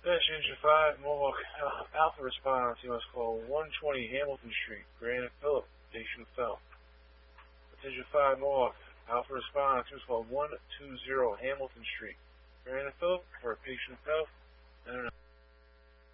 Engine 5, Mohawk Alpha response. You must call 120 Hamilton Street, Granite Phillip. Patient fell. Engine 5, Mohawk Alpha response. You must call 120 Hamilton Street, Granite Phillip, for a patient fell.